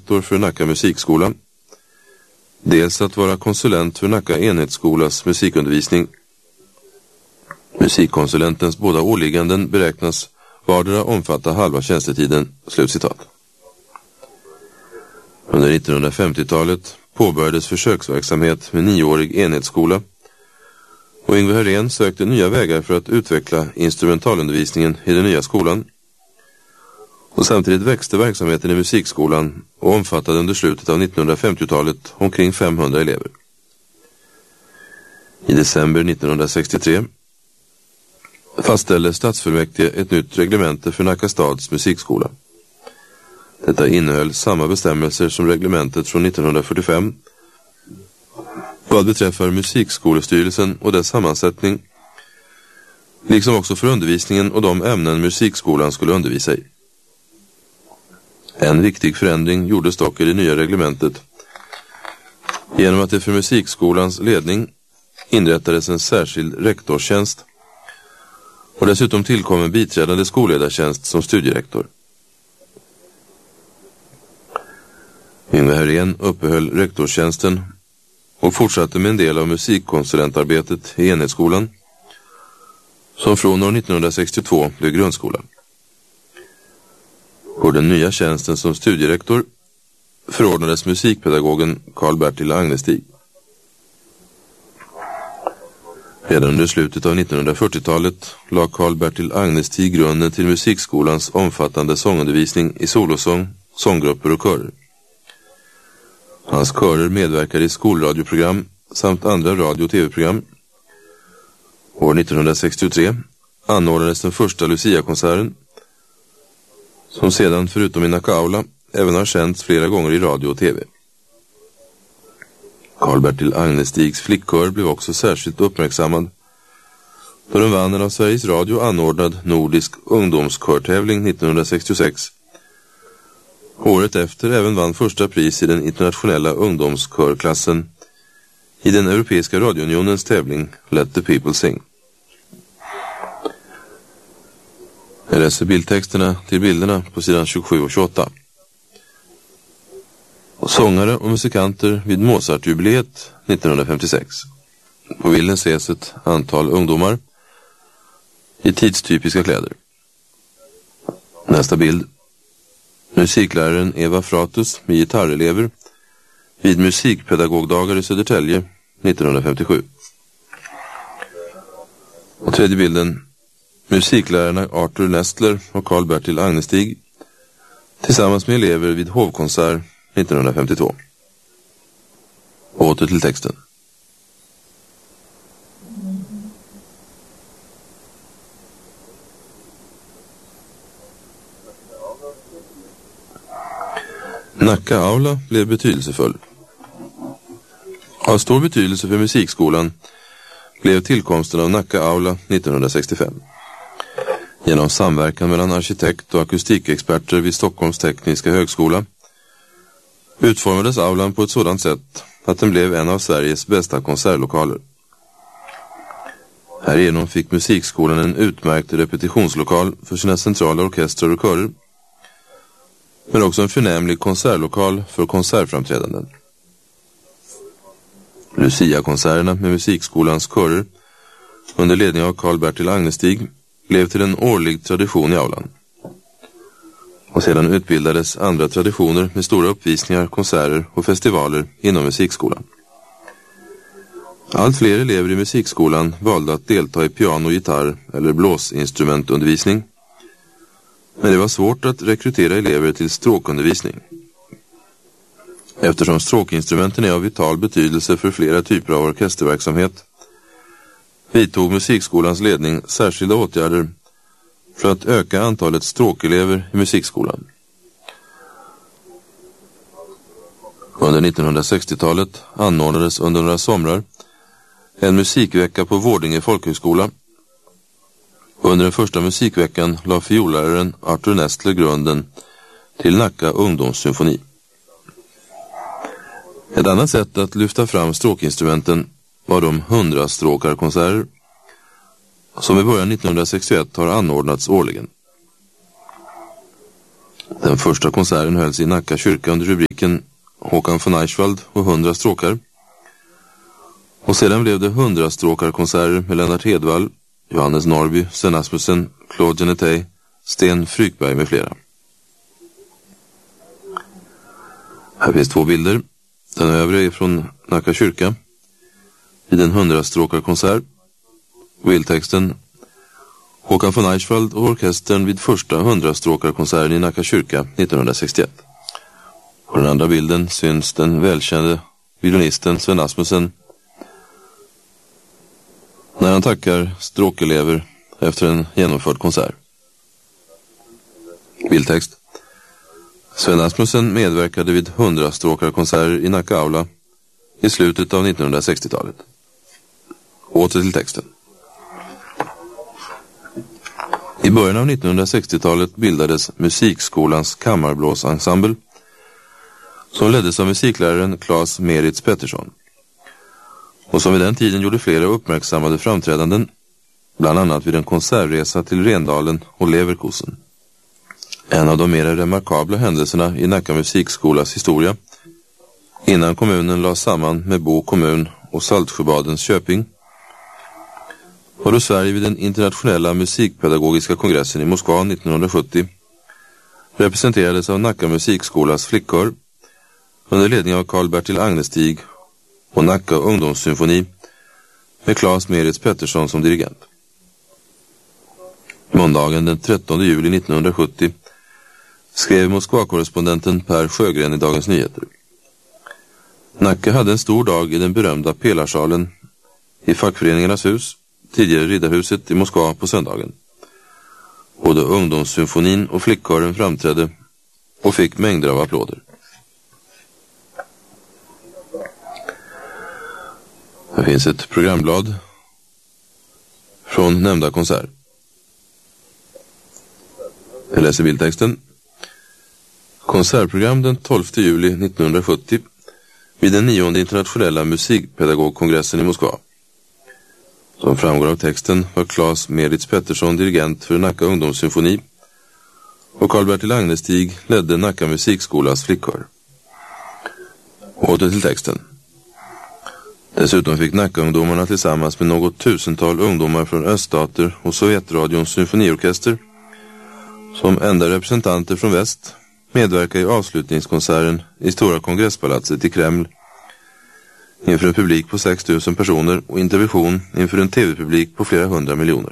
studierektor för Nacka musikskola, dels att vara konsulent för Nacka enhetsskolas musikundervisning. Musikkonsulentens båda åligganden beräknas vardera omfatta halva tjänstetiden. Slutcitat. Under 1950-talet påbörjades försöksverksamhet med 9-årig enhetsskola och Yngve Herrén sökte nya vägar för att utveckla instrumentalundervisningen i den nya skolan. Och samtidigt växte verksamheten i musikskolan och omfattade under slutet av 1950-talet omkring 500 elever. I december 1963 fastställde stadsfullmäktige ett nytt reglemente för Nacka stads musikskola. Detta innehöll samma bestämmelser som reglementet från 1945 vad beträffar musikskolestyrelsen och dess sammansättning, liksom också för undervisningen och de ämnen musikskolan skulle undervisa i. En viktig förändring gjordes dock i det nya reglementet genom att det för musikskolans ledning inrättades en särskild rektorstjänst och dessutom tillkom en biträdande skolledartjänst som studierektor. Yngve Herrén uppehöll rektorstjänsten och fortsatte med en del av musikkonsulentarbetet i enhetsskolan, som från år 1962 blev grundskolan. På den nya tjänsten som studierektor förordnades musikpedagogen Carl-Bertil Agnestig. Redan under slutet av 1940-talet lade Carl-Bertil Agnestig grunden till musikskolans omfattande sångundervisning i solosång, sånggrupper och körer. Hans körer medverkade i skolradioprogram samt andra radio- och tv-program. År 1963 anordnades den första Lucia-konserten, som sedan förutom i Nacka Aula även har sänts flera gånger i radio och tv. Carl-Bertil Agnestigs flickkör blev också särskilt uppmärksammad då den vann en av Sveriges Radio anordnad nordisk ungdomskörtävling 1966. Året efter även vann första pris i den internationella ungdomskörklassen i den Europeiska radiounionens tävling Let the People Sing. Jag läser bildtexterna till bilderna på sidan 27 och 28. Och sångare och musikanter vid Mozart-jubileet 1956. På bilden ses ett antal ungdomar i tidstypiska kläder. Nästa bild. Musikläraren Eva Fratus med gitarrelever vid musikpedagogdagar i Södertälje 1957. Och tredje bilden. Musiklärarna Arthur Nestler och Carl-Bertil Agnestig tillsammans med elever vid hovkonsert 1952. Åter till texten. Nacka Aula blev betydelsefull. Av stor betydelse för musikskolan blev tillkomsten av Nacka Aula 1965. Genom samverkan mellan arkitekt- och akustikexperter vid Stockholms tekniska högskola utformades aulan på ett sådant sätt att den blev en av Sveriges bästa konsertlokaler. Härigenom fick musikskolan en utmärkt repetitionslokal för sina centrala orkestrar och körer, men också en förnämlig konsertlokal för konsertframträdanden. Lucia-konserterna med musikskolans körer under ledning av Carl-Bertil Agnestig blev till en årlig tradition i aulan. Och sedan utbildades andra traditioner med stora uppvisningar, konserter och festivaler inom musikskolan. Allt fler elever i musikskolan valde att delta i piano, gitarr eller blåsinstrumentundervisning. Men det var svårt att rekrytera elever till stråkundervisning. Eftersom stråkinstrumenten är av vital betydelse för flera typer av orkesterverksamhet vidtog musikskolans ledning särskilda åtgärder för att öka antalet stråkelever i musikskolan. Under 1960-talet anordnades under några somrar en musikvecka på Vårdinge folkhögskola. Under den första musikveckan la fiolläraren Arthur Nestler grunden till Nacka ungdomssymfoni. Ett annat sätt att lyfta fram stråkinstrumenten var de 100-stråkarkonserter som i början 1961 har anordnats årligen. Den första konserten hölls i Nacka kyrka under rubriken Håkan von Eichwald och 100 stråkar. Och sedan blev det 100 stråkarkonserter med Lennart Hedvall, Johannes Norby, Sven Asmussen, Claude Genetey, Sten Frykberg med flera. Här finns 2 bilder. Den övre är från Nacka kyrka vid en 100-stråkarkonsert. Bildtexten: Håkan von Eichwald och orkestern vid första 100-stråkarkonserten i Nacka kyrka 1961. På den andra bilden syns den välkände violinisten Sven Asmussen när han tackar stråkelever efter en genomförd konsert. Bildtext: Sven Asmussen medverkade vid 100-stråkarkonserter i Nacka aula i slutet av 1960-talet. Åter till texten. I början av 1960-talet bildades Musikskolans kammarblåsensemble som leddes av musikläraren Claes Meritz Pettersson och som vid den tiden gjorde flera uppmärksammade framträdanden, bland annat vid en konsertresa till Rendalen och Leverkusen. En av de mer remarkabla händelserna i Nacka musikskolas historia, innan kommunen lades samman med Bo kommun och Saltsjöbadens Köping, var då Sverige vid den internationella musikpedagogiska kongressen i Moskva 1970 representerades av Nacka musikskolas flickkör under ledning av Carl-Bertil Agnestig och Nacka ungdomssymfoni med Claes Meritz Pettersson som dirigent. Måndagen den 13 juli 1970 skrev Moskva-korrespondenten Per Sjögren i Dagens Nyheter: Nacka hade en stor dag i den berömda Pelarsalen i fackföreningarnas hus, tidigare Riddarhuset i Moskva, på söndagen. Både ungdomssymfonin och flickkören framträdde och fick mängder av applåder. Här finns ett programblad från nämnda konsert. Jag läser bildtexten. Konsertprogram den 12 juli 1970 vid den 9:e internationella musikpedagogkongressen i Moskva. Som framgår av texten var Claes Meritz Pettersson dirigent för Nacka ungdomssymfoni och Carl-Bertil Agnestig ledde Nacka musikskolas flickkör. Åter till texten. Dessutom fick Nacka-ungdomarna tillsammans med något tusental ungdomar från öststater och Sovjetradions symfoniorkester som enda representanter från väst medverka i avslutningskonserten i Stora kongresspalatset i Kreml inför en publik på 6 000 personer och intervision inför en tv-publik på flera 100 miljoner.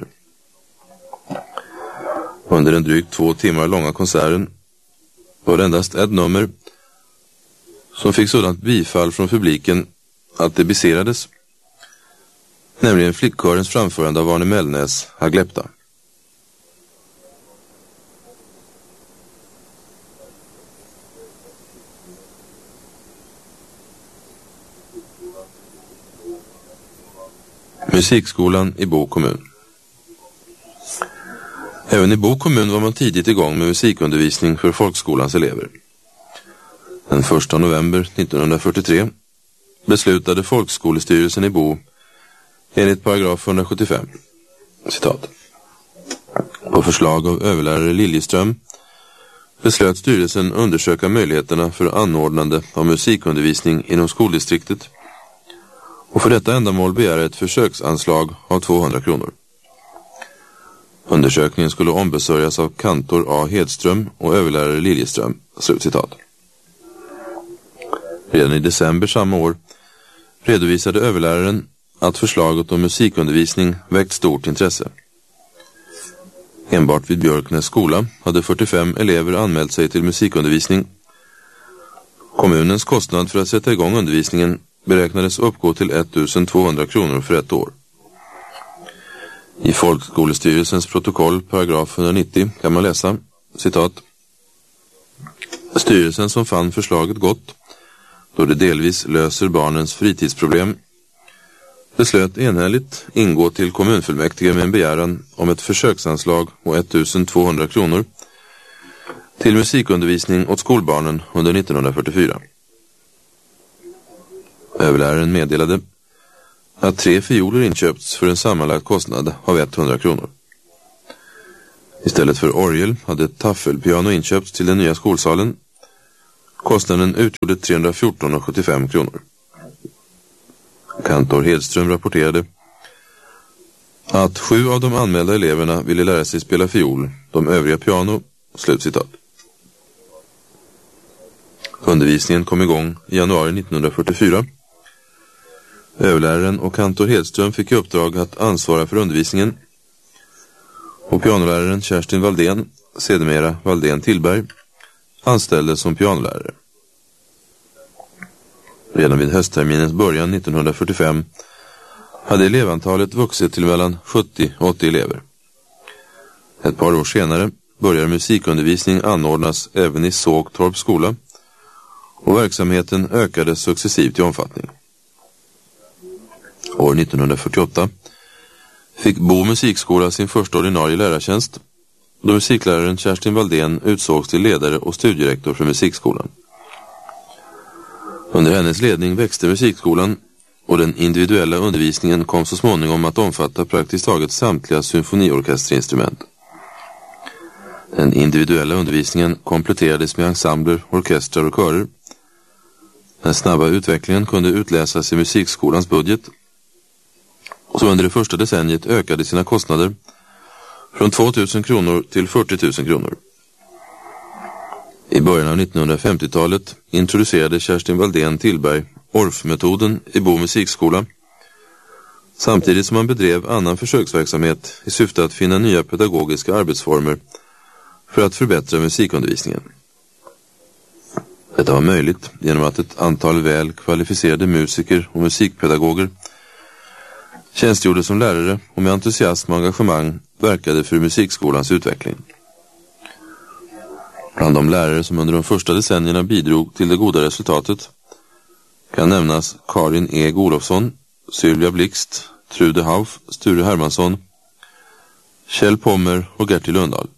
Under den drygt 2 timmar långa konserten var det endast ett nummer som fick sådant bifall från publiken att det beserades, nämligen flickkörens framförande av Arne Mellnäs Haglepta. Musikskolan i Bo kommun. Även i Bo kommun var man tidigt igång med musikundervisning för folkskolans elever. Den 1 november 1943 beslutade folkskolestyrelsen i Bo enligt paragraf 175, citat: på förslag av överlärare Liljeström beslöt styrelsen undersöka möjligheterna för anordnande av musikundervisning inom skoldistriktet och för detta ändamål begära ett försöksanslag av 200 kronor. Undersökningen skulle ombesörjas av kantor A. Hedström och överlärare Liljeström, slutcitat. Redan i december samma år redovisade överläraren att förslaget om musikundervisning väckt stort intresse. Enbart vid Björknäs skola hade 45 elever anmält sig till musikundervisning. Kommunens kostnad för att sätta igång undervisningen beräknades uppgå till 1200 kronor för ett år. I folkskolestyrelsens protokoll, paragraf 190, kan man läsa, citat: styrelsen som fann förslaget gott, då det delvis löser barnens fritidsproblem, beslöt enhälligt ingå till kommunfullmäktige med en begäran om ett försöksanslag på 1200 kronor till musikundervisning åt skolbarnen under 1944. Överläraren meddelade att 3 fioler inköpts för en sammanlagd kostnad av 100 kronor. Istället för orgel hade ett taffelpiano inköpts till den nya skolsalen. Kostnaden utgjorde 314,75 kronor. Kantor Hedström rapporterade att 7 av de anmälda eleverna ville lära sig spela fiol, de övriga piano. Slutcitat. Undervisningen kom igång i januari 1944. Överläraren och kantor Hedström fick i uppdrag att ansvara för undervisningen, och pianoläraren Kerstin Valdén, sedermera Valdén Tillberg, anställdes som pianolärare. Redan vid höstterminens början 1945 hade elevantalet vuxit till mellan 70 och 80 elever. Ett par år senare började musikundervisning anordnas även i Sågtorps skola, och verksamheten ökade successivt i omfattning. År 1948 fick Bo musikskola sin första ordinarie lärartjänst, då musikläraren Kerstin Valdén utsågs till ledare och studierektor för musikskolan. Under hennes ledning växte musikskolan, och den individuella undervisningen kom så småningom att omfatta praktiskt taget samtliga symfoniorkesterinstrument. Den individuella undervisningen kompletterades med ensembler, orkestrar och körer. Den snabba utvecklingen kunde utläsas i musikskolans budget, och så under det första decenniet ökade sina kostnader från 2 000 kronor till 40 000 kronor. I början av 1950-talet introducerade Kerstin Valdén Tillberg Orff-metoden i Bo musikskola, samtidigt som man bedrev annan försöksverksamhet i syfte att finna nya pedagogiska arbetsformer för att förbättra musikundervisningen. Detta var möjligt genom att ett antal väl kvalificerade musiker och musikpedagoger tjänstgjorde som lärare och med entusiasm och engagemang verkade för musikskolans utveckling. Bland de lärare som under de första decennierna bidrog till det goda resultatet kan nämnas Karin E. Olofsson, Sylvia Blixt, Trude Hauf, Sture Hermansson, Kjell Pommer och Gertil Lundahl.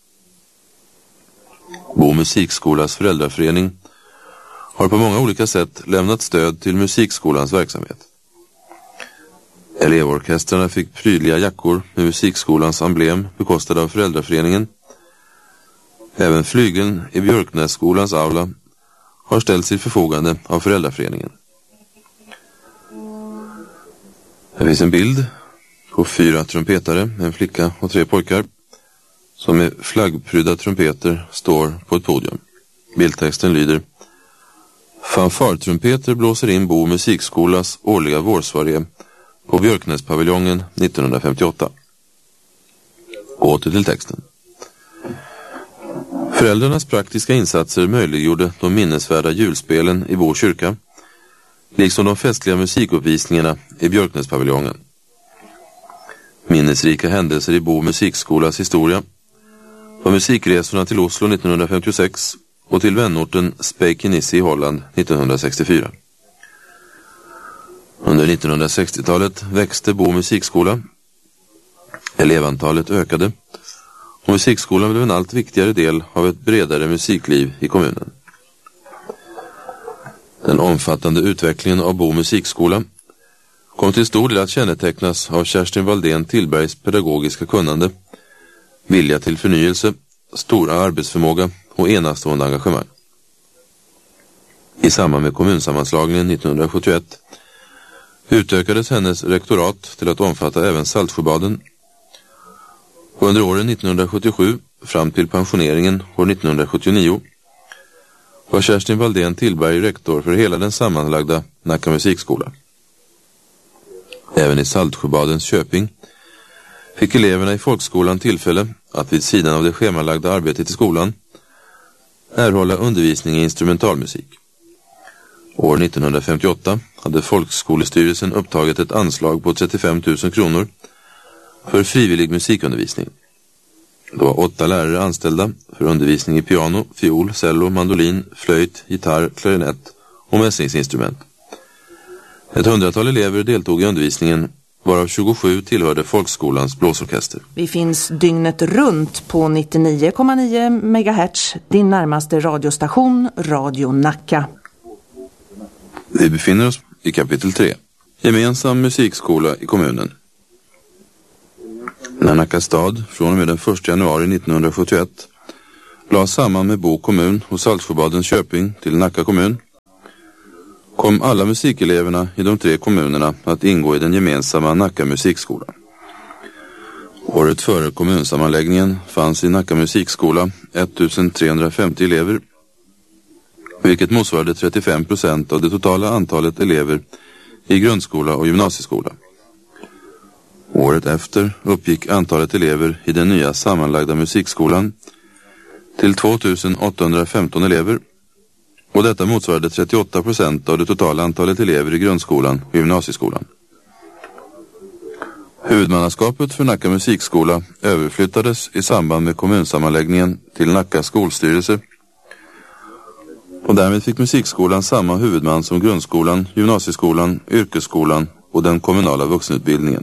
Bo musikskolas föräldraförening har på många olika sätt lämnat stöd till musikskolans verksamhet. Elevorkestrarna fick prydliga jackor med musikskolans emblem bekostade av föräldraföreningen. Även flygeln i Björknässkolans aula har ställts till förfogande av föräldraföreningen. Här finns en bild på 4 trumpetare, en flicka och 3 pojkar, som med flaggprydda trumpeter står på ett podium. Bildtexten lyder: Fanfartrumpeter blåser in Bo musikskolas årliga vårsvarje på Björknäspaviljongen 1958. Åter till texten. Föräldrarnas praktiska insatser möjliggjorde de minnesvärda julspelen i Bo kyrka, liksom de festliga musikuppvisningarna i Björknäspaviljongen. Minnesrika händelser i Bo musikskolas historia var musikresorna till Oslo 1956 och till vänorten Spijkenisse i Holland 1964. Under 1960-talet växte Bo musikskola. Elevantalet ökade, och musikskolan blev en allt viktigare del av ett bredare musikliv i kommunen. Den omfattande utvecklingen av Bo musikskola kom till stor del att kännetecknas av Kerstin Valdén Tillbergs pedagogiska kunnande, vilja till förnyelse, stora arbetsförmåga och enastående engagemang. I samband med kommunsammanslagningen 1971 utökades hennes rektorat till att omfatta även Saltsjöbaden. Under åren 1977 fram till pensioneringen år 1979 var Kerstin Valdén Tillberg rektor för hela den sammanlagda Nacka musikskola. Även i Saltsjöbadens Köping fick eleverna i folkskolan tillfälle att vid sidan av det schemalagda arbetet i skolan erhålla undervisning i instrumentalmusik. År 1958 hade Folkskolestyrelsen upptagit ett anslag på 35 000 kronor för frivillig musikundervisning. Det var 8 lärare anställda för undervisning i piano, fiol, cello, mandolin, flöjt, gitarr, klarinett och mässingsinstrument. Ett 100-tal elever deltog i undervisningen, varav 27 tillhörde folkskolans blåsorkester. Vi finns dygnet runt på 99,9 MHz, din närmaste radiostation, Radio Nacka. Vi befinner oss i kapitel 3. Gemensam musikskola i kommunen. När Nacka stad från och med den 1 januari 1971 lades samman med Bo kommun och Saltsjöbadens Köping till Nacka kommun, kom alla musikeleverna i de 3 kommunerna att ingå i den gemensamma Nacka musikskola. Året före kommunsammanläggningen fanns i Nacka musikskola 1350 elever, vilket motsvarade 35% av det totala antalet elever i grundskola och gymnasieskola. Året efter uppgick antalet elever i den nya sammanlagda musikskolan till 2815 elever, och detta motsvarade 38% av det totala antalet elever i grundskolan och gymnasieskolan. Huvudmannaskapet för Nacka musikskola överflyttades i samband med kommunsammanläggningen till Nacka skolstyrelse, och därmed fick musikskolan samma huvudman som grundskolan, gymnasieskolan, yrkesskolan och den kommunala vuxenutbildningen.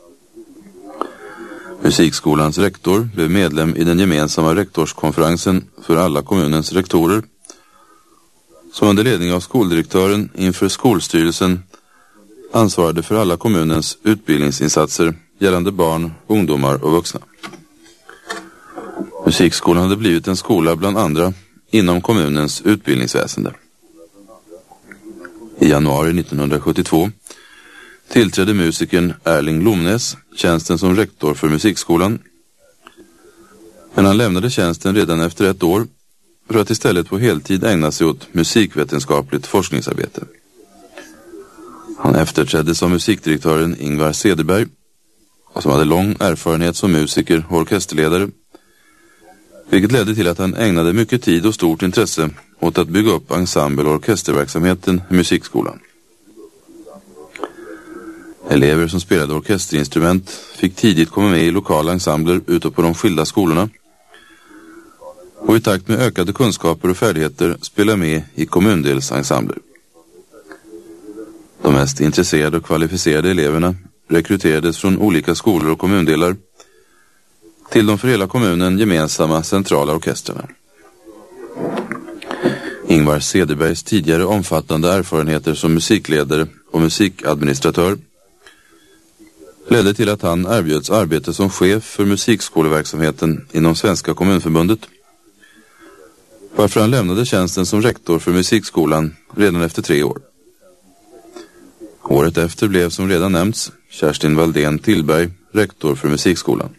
Musikskolans rektor blev medlem i den gemensamma rektorskonferensen för alla kommunens rektorer, som under ledning av skoldirektören inför skolstyrelsen ansvarade för alla kommunens utbildningsinsatser gällande barn, ungdomar och vuxna. Musikskolan hade blivit en skola bland andra inom kommunens utbildningsväsende. I januari 1972 tillträdde musikern Erling Lomnäs tjänsten som rektor för musikskolan, men han lämnade tjänsten redan efter 1 år för att istället på heltid ägna sig åt musikvetenskapligt forskningsarbete. Han efterträddes av musikdirektören Ingvar Cederberg, som hade lång erfarenhet som musiker och orkesterledare, vilket ledde till att han ägnade mycket tid och stort intresse åt att bygga upp ensemble- och orkesterverksamheten i musikskolan. Elever som spelade orkesterinstrument fick tidigt komma med i lokala ensembler ute på de skilda skolorna, och i takt med ökade kunskaper och färdigheter spela med i kommundelsensembler. De mest intresserade och kvalificerade eleverna rekryterades från olika skolor och kommundelar till de för hela kommunen gemensamma centrala orkestrarna. Ingvar Cederbergs tidigare omfattande erfarenheter som musikledare och musikadministratör ledde till att han erbjöds arbete som chef för musikskoleverksamheten inom Svenska kommunförbundet, varför han lämnade tjänsten som rektor för musikskolan redan efter 3 år. Året efter blev, som redan nämnts, Kerstin Valdén Tillberg rektor för musikskolan.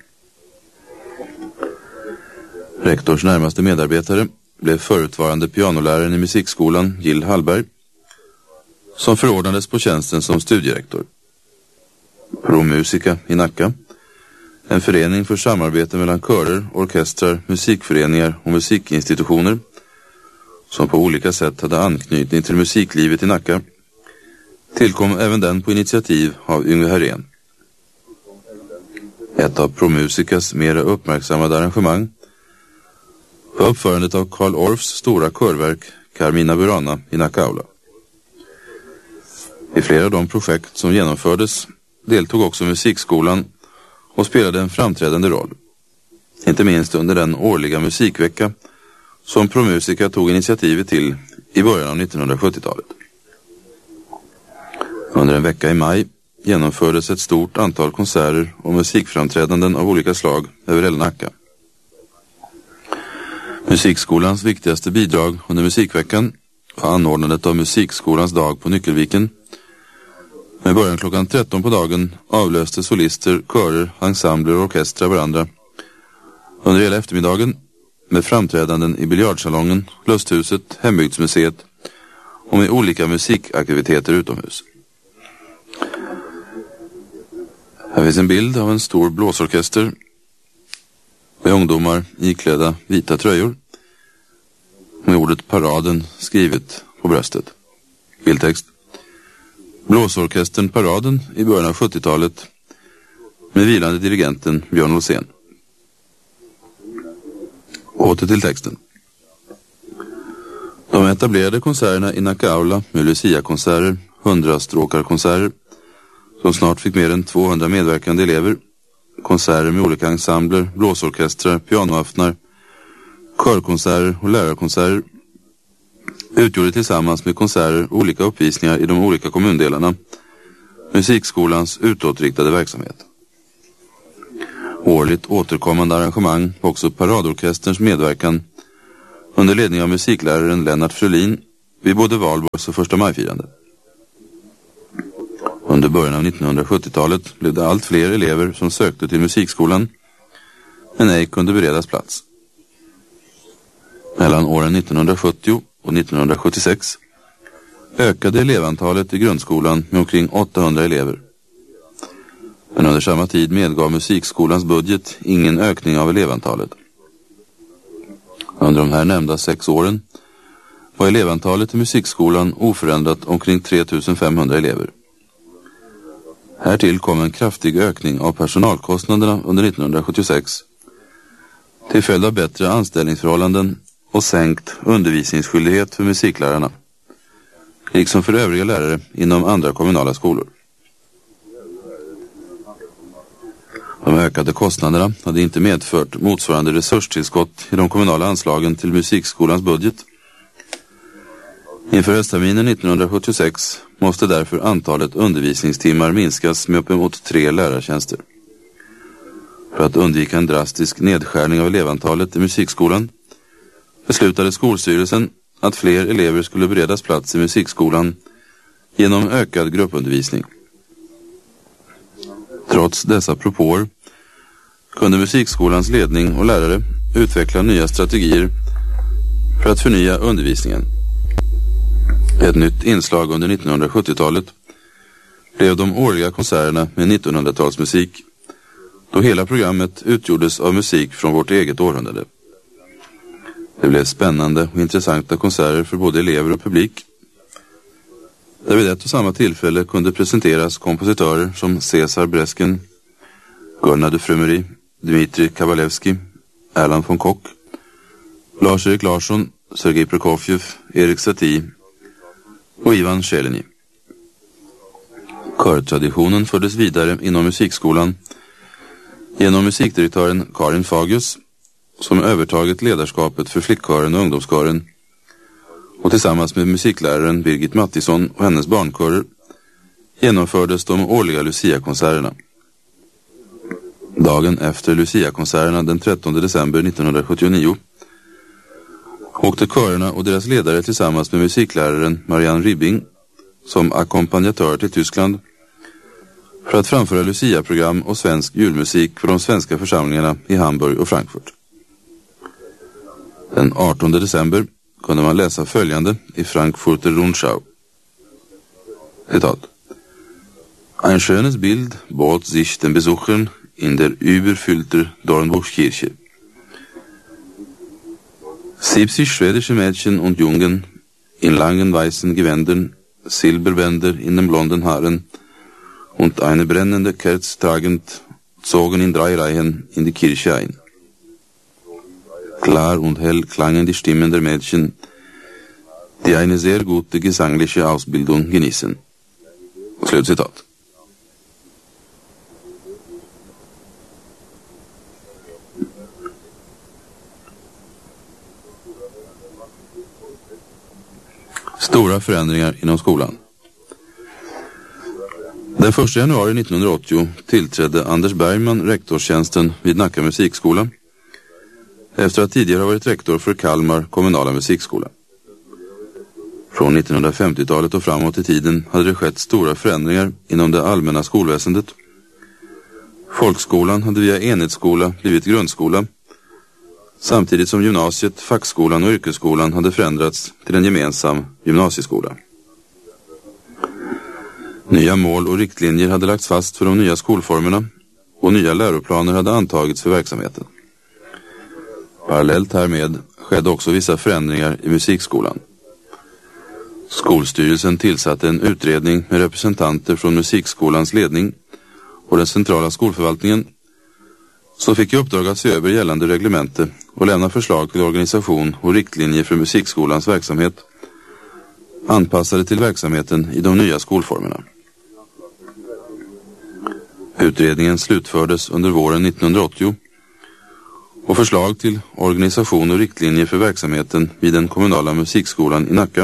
Rektors närmaste medarbetare blev förutvarande pianoläraren i musikskolan Gill Hallberg, som förordnades på tjänsten som studierektor. Pro Musica i Nacka, en förening för samarbete mellan körer, orkestrar, musikföreningar och musikinstitutioner som på olika sätt hade anknytning till musiklivet i Nacka, tillkom även den på initiativ av Yngve Herén. Ett av Pro Musicas mera uppmärksammade arrangemang var uppförandet av Karl Orffs stora körverk Carmina Burana i Nacka aula. I flera av de projekt som genomfördes deltog också musikskolan och spelade en framträdande roll, inte minst under den årliga musikvecka som Pro Musica tog initiativet till i början av 1970-talet. Under en vecka i maj genomfördes ett stort antal konserter och musikframträdanden av olika slag över hela Nacka. Musikskolans viktigaste bidrag under musikveckan var anordnandet av musikskolans dag på Nyckelviken. Med början klockan 13 på dagen avlöste solister, körer, ensembler och orkestrar varandra under hela eftermiddagen med framträdanden i biljardsalongen, lusthuset, hembygdsmuseet och med olika musikaktiviteter utomhus. Här finns en bild av en stor blåsorkester med ungdomar iklädda vita tröjor med ordet paraden skrivet på bröstet. Bildtext: Blåsorkestern Paraden i början av 70-talet med vilande dirigenten Björn Olsén. Åter till texten. De etablerade konserterna i Nacka aula med Lucia-konserter, 100-stråkarkonserter som snart fick mer än 200 medverkande elever, konserter med olika ensembler, blåsorkestrar, pianoaftnar, körkonserter och lärarkonserter utgjorde tillsammans med konserter och olika uppvisningar i de olika kommundelarna musikskolans utåtriktade verksamhet. årligt återkommande arrangemang och också paradorkesterns medverkan under ledning av musikläraren Lennart Frölin vid både valborgs- och första majfirande. Under början av 1970-talet blev det allt fler elever som sökte till musikskolan men ej kunde beredas plats. Mellan åren 1970 och 1976 ökade elevantalet i grundskolan med omkring 800 elever. Men under samma tid medgav musikskolans budget ingen ökning av elevantalet. Under de här nämnda 6 åren var elevantalet i musikskolan oförändrat omkring 3500 elever. Härtill kom en kraftig ökning av personalkostnaderna under 1976 till följd av bättre anställningsförhållanden och sänkt undervisningsskyldighet för musiklärarna, liksom för övriga lärare inom andra kommunala skolor. De ökade kostnaderna hade inte medfört motsvarande resurstillskott i de kommunala anslagen till musikskolans budget. Inför höstterminen 1976 måste därför antalet undervisningstimmar minskas med uppemot 3 lärartjänster. För att undvika en drastisk nedskärning av elevantalet i musikskolan beslutade skolstyrelsen att fler elever skulle beredas plats i musikskolan genom ökad gruppundervisning. Trots dessa propåer kunde musikskolans ledning och lärare utveckla nya strategier för att förnya undervisningen. Ett nytt inslag under 1970-talet blev de årliga konserterna med 1900-talsmusik, då hela programmet utgjordes av musik från vårt eget århundrade. Det blev spännande och intressanta konserter för både elever och publik, där vid ett och samma tillfälle kunde presenteras kompositörer som Cesar Bresken, Gunnar de Frumery, Dmitri Kabalevski, Erland von Kock, Lars-Erik Larsson, Sergej Prokofjev, Erik Satie och Ivan Sheleny. Körtraditionen fördes vidare inom musikskolan genom musikdirektören Karin Fagius, som övertagit ledarskapet för flickkören och ungdomskören, och tillsammans med musikläraren Birgit Mattisson och hennes barnkörer genomfördes de årliga Lucia-konserterna. Dagen efter Lucia-konserterna den 13 december 1979 åkte körerna och deras ledare tillsammans med musikläraren Marianne Ribbing som ackompanjatör till Tyskland för att framföra Lucia-program och svensk julmusik för de svenska församlingarna i Hamburg och Frankfurt. Den 18 december kunde man läsa följande i Frankfurter Rundschau. Citat. Ein schönes Bild bot sich den Besuchern in der überfüllten Dornbuschkirche. 70 schwedische Mädchen und Jungen in langen weißen Gewändern, Silberbänder in den blonden Haaren und eine brennende Kerze tragend zogen in 3 Reihen in die Kirche ein. Klar und hell klangen die Stimmen der Mädchen, die eine sehr gute gesangliche Ausbildung genießen. Slutcitat. Stora förändringar inom skolan. Den 1 januari 1980 tillträdde Anders Bergman rektorstjänsten vid Nacka musikskola efter att tidigare ha varit rektor för Kalmar kommunala musikskola. Från 1950-talet och framåt i tiden hade det skett stora förändringar inom det allmänna skolväsendet. Folkskolan hade via enhetsskola blivit grundskola, samtidigt som gymnasiet, fackskolan och yrkesskolan hade förändrats till en gemensam gymnasieskola. Nya mål och riktlinjer hade lagts fast för de nya skolformerna och nya läroplaner hade antagits för verksamheten. Parallellt härmed skedde också vissa förändringar i musikskolan. Skolstyrelsen tillsatte en utredning med representanter från musikskolans ledning och den centrala skolförvaltningen, som fick i uppdrag att se över gällande reglemente och lämna förslag till organisation och riktlinjer för musikskolans verksamhet, anpassade till verksamheten i de nya skolformerna. Utredningen slutfördes under våren 1980 och förslag till organisation och riktlinjer för verksamheten vid den kommunala musikskolan i Nacka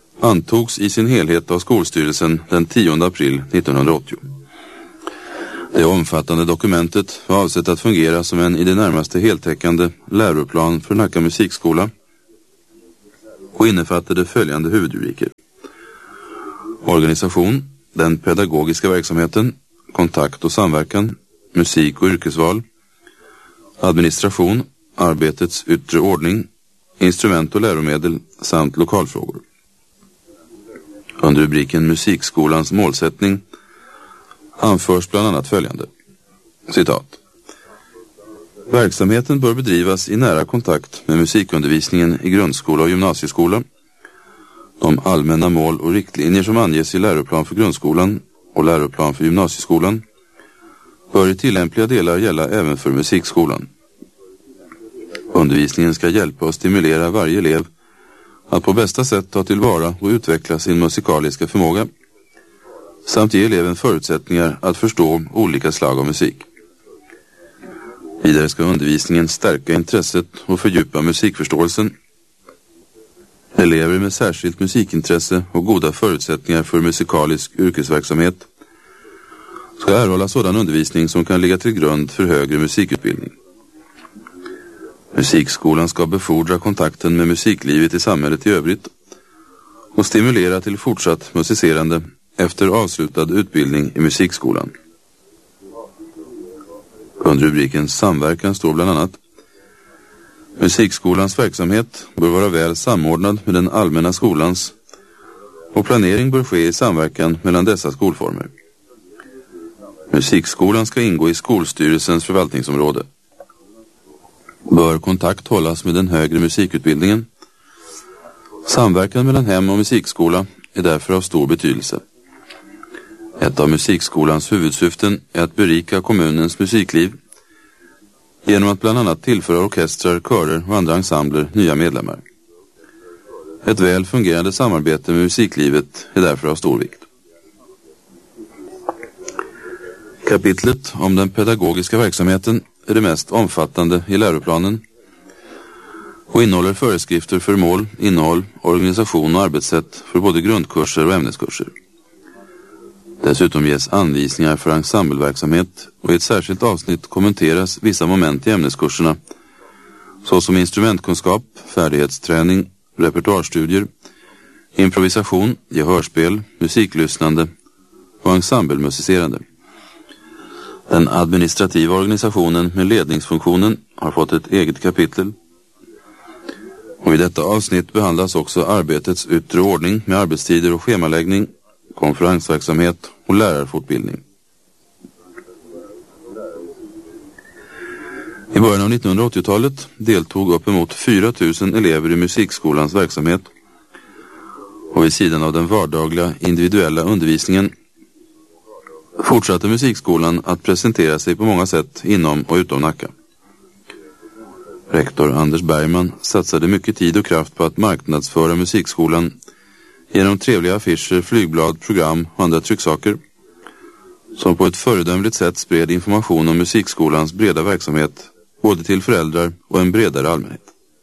antogs i sin helhet av skolstyrelsen den 10 april 1980. Det omfattande dokumentet var avsett att fungera som en i det närmaste heltäckande läroplan för Nacka musikskola och innefattade följande huvudrubriker: organisation, den pedagogiska verksamheten, kontakt och samverkan, musik och yrkesval, administration, arbetets yttre ordning, instrument och läromedel samt lokalfrågor. Under rubriken Musikskolans målsättning anförs bland annat följande. Citat. Verksamheten bör bedrivas i nära kontakt med musikundervisningen i grundskola och gymnasieskola. De allmänna mål och riktlinjer som anges i läroplan för grundskolan och läroplan för gymnasieskolan bör i tillämpliga delar gälla även för musikskolan. Undervisningen ska hjälpa och stimulera varje elev att på bästa sätt ta tillvara och utveckla sin musikaliska förmåga samt ge eleven förutsättningar att förstå olika slag av musik. Vidare ska undervisningen stärka intresset och fördjupa musikförståelsen. Elever med särskilt musikintresse och goda förutsättningar för musikalisk yrkesverksamhet ska erhålla sådan undervisning som kan ligga till grund för högre musikutbildning. Musikskolan ska befordra kontakten med musiklivet i samhället i övrigt och stimulera till fortsatt musicerande efter avslutad utbildning i musikskolan. Under rubriken Samverkan står bland annat: Musikskolans verksamhet bör vara väl samordnad med den allmänna skolans och planering bör ske i samverkan mellan dessa skolformer. Musikskolan ska ingå i skolstyrelsens förvaltningsområde. Bör kontakt hållas med den högre musikutbildningen. Samverkan mellan hem och musikskola är därför av stor betydelse. Ett av musikskolans huvudsyften är att berika kommunens musikliv genom att bland annat tillföra orkestrar, körer och andra ensembler nya medlemmar. Ett väl fungerande samarbete med musiklivet är därför av stor vikt. Kapitlet om den pedagogiska verksamheten är det mest omfattande i läroplanen och innehåller föreskrifter för mål, innehåll, organisation och arbetssätt för både grundkurser och ämneskurser. Dessutom ges anvisningar för ensembleverksamhet och i ett särskilt avsnitt kommenteras vissa moment i ämneskurserna såsom instrumentkunskap, färdighetsträning, repertoarstudier, improvisation, gehörspel, musiklyssnande och ensemblemusicerande. Den administrativa organisationen med ledningsfunktionen har fått ett eget kapitel. Och i detta avsnitt behandlas också arbetets yttre ordning med arbetstider och schemaläggning, konferensverksamhet och lärarfortbildning. I början av 1980-talet deltog uppemot 4 000 elever i musikskolans verksamhet och vid sidan av den vardagliga individuella undervisningen fortsatte musikskolan att presentera sig på många sätt inom och utom Nacka. Rektor Anders Bergman satsade mycket tid och kraft på att marknadsföra musikskolan genom trevliga affischer, flygblad, program och andra trycksaker som på ett föredömligt sätt spred information om musikskolans breda verksamhet både till föräldrar och en bredare allmänhet.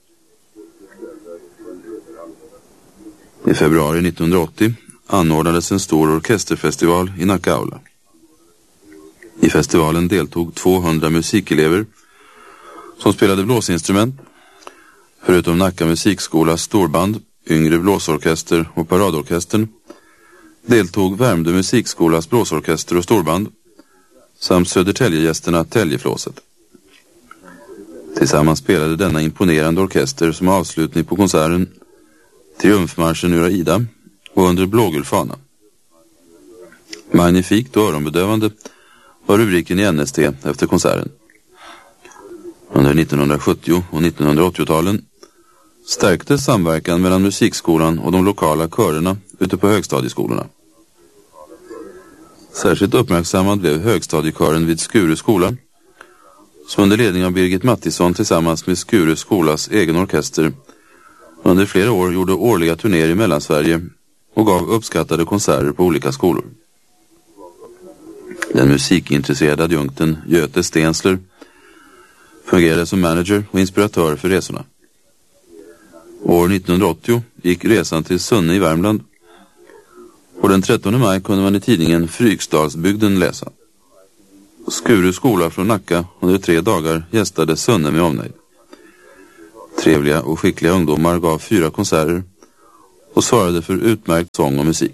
I februari 1980 anordnades en stor orkesterfestival i Nacka aula. I festivalen deltog 200 musikelever som spelade blåsinstrument, förutom Nacka musikskolas storband, yngre blåsorkester och paradorkestern, deltog Värmdö musikskolas blåsorkester och storband samt Södertäljegästerna Täljeflåset. Tillsammans spelade denna imponerande orkester som avslutning på konserten Triumfmarschen ur Aida och under blågul fana. Magnifikt och öronbedövande var rubriken i NST efter konserten. Under 1970- och 1980-talen stärktes samverkan mellan musikskolan och de lokala körerna ute på högstadieskolorna. Särskilt uppmärksammad blev högstadiekören vid Skuru skola, som under ledning av Birgit Mattisson tillsammans med Skuru skolas egen orkester under flera år gjorde årliga turnéer i Mellansverige och gav uppskattade konserter på olika skolor. Den musikintresserade adjunkten Göte Stensler fungerade som manager och inspiratör för resorna. År 1980 gick resan till Sunne i Värmland och den 13 maj kunde man i tidningen Fryksdalsbygden läsa: Skuru skola från Nacka under 3 dagar gästade Sunne med omnejd. Trevliga och skickliga ungdomar gav 4 konserter och svarade för utmärkt sång och musik.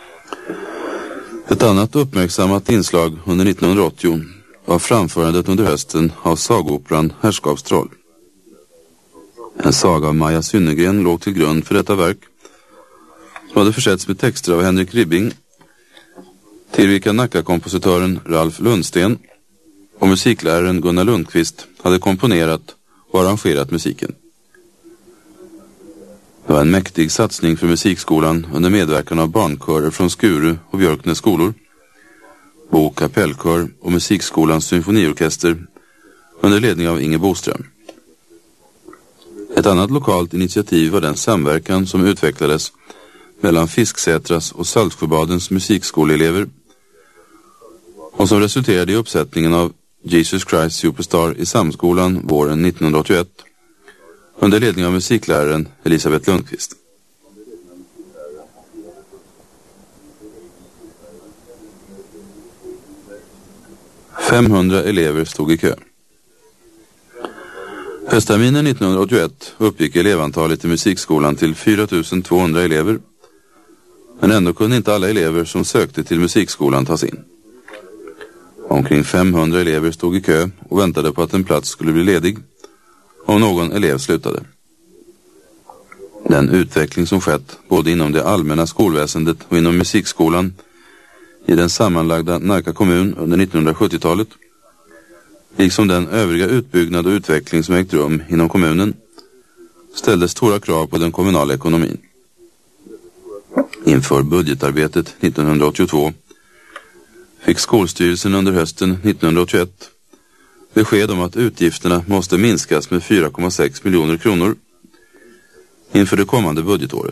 Ett annat uppmärksammat inslag under 1980 var framförandet under hösten av sagooperan Herrskapstroll. En saga av Maja Synnergren låg till grund för detta verk, som hade försetts med texter av Henrik Ribbing, till vilka Nacka-kompositören Ralf Lundsten och musikläraren Gunnar Lundqvist hade komponerat och arrangerat musiken. Det var en mäktig satsning för musikskolan under medverkan av barnkörer från Skuru och Björknäs skolor, Bo kapellkör och musikskolans symfoniorkester under ledning av Inge Boström. Ett annat lokalt initiativ var den samverkan som utvecklades mellan Fisksätras och Saltsjöbadens musikskoleelever och som resulterade i uppsättningen av Jesus Christ Superstar i Samskolan våren 1981 under ledning av musikläraren Elisabeth Lundqvist. $500 elever stod i kö. Höstterminen 1981 uppgick elevantalet i musikskolan till 4200 elever, men ändå kunde inte alla elever som sökte till musikskolan tas in. Omkring 500 elever stod i kö och väntade på att en plats skulle bli ledig om någon elev slutade. Den utveckling som skett både inom det allmänna skolväsendet och inom musikskolan i den sammanlagda Nacka kommun under 1970-talet, liksom den övriga utbyggnad och utveckling som ägt rum inom kommunen, ställde stora krav på den kommunala ekonomin. Inför budgetarbetet 1982 fick skolstyrelsen under hösten 1981 besked om att utgifterna måste minskas med 4,6 miljoner kronor inför det kommande budgetåret.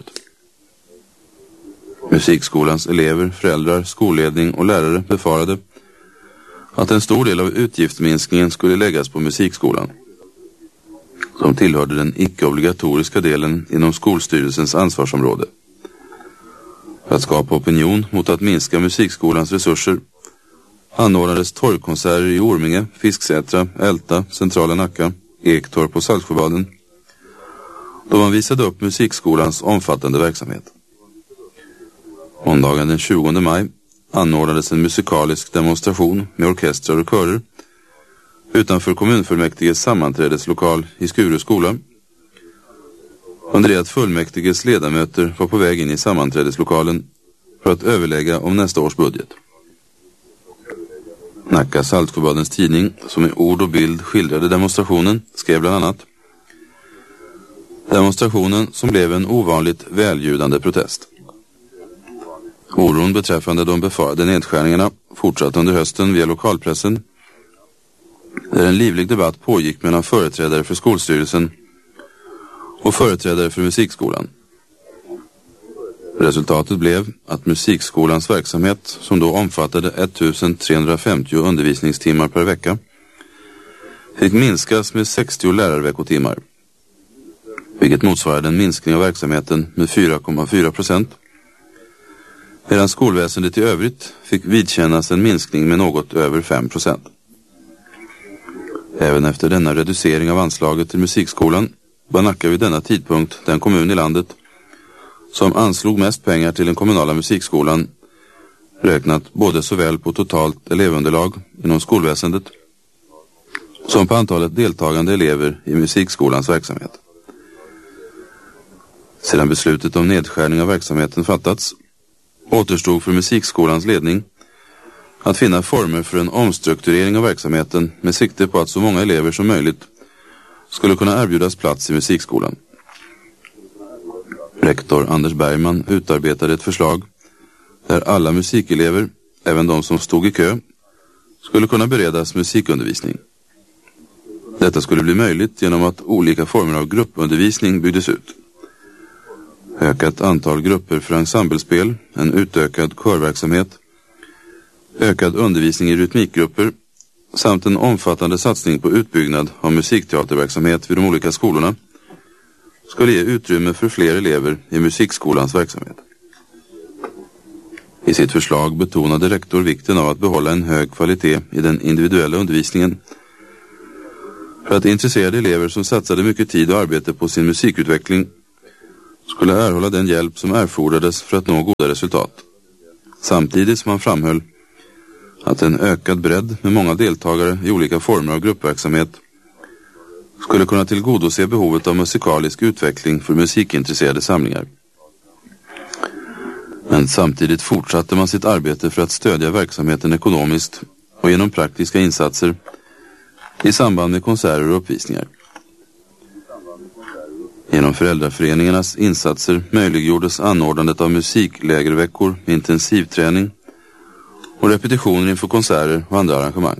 Musikskolans elever, föräldrar, skolledning och lärare befarade att en stor del av utgiftsminskningen skulle läggas på musikskolan, som tillhörde den icke-obligatoriska delen inom skolstyrelsens ansvarsområde. För att skapa opinion mot att minska musikskolans resurser anordnades torgkonserter i Orminge, Fisksätra, Älta, Centrala Nacka, Ektorp och Saltsjöbaden, då man visade upp musikskolans omfattande verksamhet. Måndagen den 20 maj anordnades en musikalisk demonstration med orkestrar och körer utanför kommunfullmäktiges sammanträdeslokal i Skuru skola, under det att fullmäktiges ledamöter var på väg in i sammanträdeslokalen för att överlägga om nästa års budget. Nacka Saltsjöbadens tidning, som i ord och bild skildrade demonstrationen, skrev bland annat: demonstrationen som blev en ovanligt välljudande protest. Oron beträffande de befarade nedskärningarna fortsatte under hösten via lokalpressen, där en livlig debatt pågick mellan företrädare för skolstyrelsen och företrädare för musikskolan. Resultatet blev att musikskolans verksamhet, som då omfattade 1350 undervisningstimmar per vecka, fick minskas med 60 lärarveckotimmar, vilket motsvarade en minskning av verksamheten med 4,4%, medan skolväsendet i övrigt fick vidkännas en minskning med något över 5%. Även efter denna reducering av anslaget till musikskolan var Nacka vid denna tidpunkt den kommun i landet som anslog mest pengar till den kommunala musikskolan, räknat både såväl på totalt elevunderlag inom skolväsendet som på antalet deltagande elever i musikskolans verksamhet. Sedan beslutet om nedskärning av verksamheten fattats, återstod för musikskolans ledning att finna former för en omstrukturering av verksamheten med sikte på att så många elever som möjligt skulle kunna erbjudas plats i musikskolan. Rektor Anders Bergman utarbetade ett förslag där alla musikelever, även de som stod i kö, skulle kunna beredas musikundervisning. Detta skulle bli möjligt genom att olika former av gruppundervisning byggdes ut. Ökat antal grupper för ensemblespel, en utökad körverksamhet, ökad undervisning i rytmikgrupper samt en omfattande satsning på utbyggnad av musikteaterverksamhet vid de olika skolorna skulle ge utrymme för fler elever i musikskolans verksamhet. I sitt förslag betonade rektor vikten av att behålla en hög kvalitet i den individuella undervisningen för att intresserade elever som satsade mycket tid och arbete på sin musikutveckling skulle erhålla den hjälp som erfordrades för att nå goda resultat. Samtidigt som han framhöll att en ökad bredd med många deltagare i olika former av gruppverksamhet skulle kunna tillgodose behovet av musikalisk utveckling för musikintresserade samlingar. Men samtidigt fortsatte man sitt arbete för att stödja verksamheten ekonomiskt och genom praktiska insatser i samband med konserter och uppvisningar. Genom föräldraföreningarnas insatser möjliggjordes anordnandet av musiklägerveckor med intensivträning och repetitioner inför konserter och andra arrangemang.